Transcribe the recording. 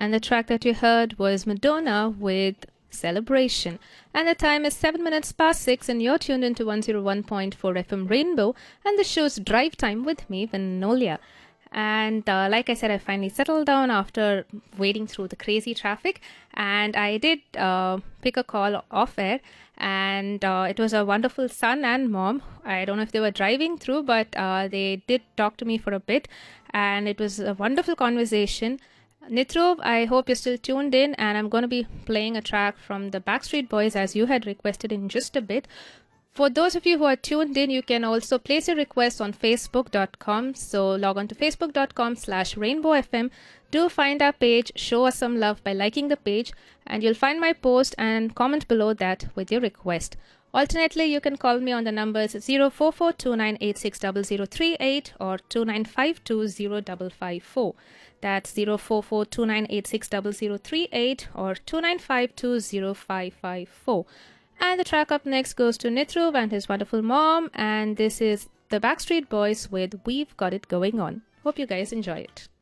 And the track that you heard was Madonna with Celebration. And the time is 7 minutes past 6, and you're tuned into 101.4 FM Rainbow, and the show's Drive Time with me, Vinolia. And like I said, I finally settled down after wading through the crazy traffic, and I did pick a call off air, and it was a wonderful son and mom. I don't know if they were driving through, but they did talk to me for a bit, and it was a wonderful conversation. Nithrub, I hope you're still tuned in, and I'm going to be playing a track from the Backstreet Boys as you had requested in just a bit. For those of you who are tuned in, you can also place your request on facebook.com. So log on to facebook.com/rainbowfm. Do find our page, show us some love by liking the page, and you'll find my post and comment below that with your request. Alternately, you can call me on the numbers 04429860038 or 29520554. That's 04429860038 or 29520554. And the track up next goes to Nithrub and his wonderful mom, and this is the Backstreet Boys with We've Got It Going On. Hope you guys enjoy it.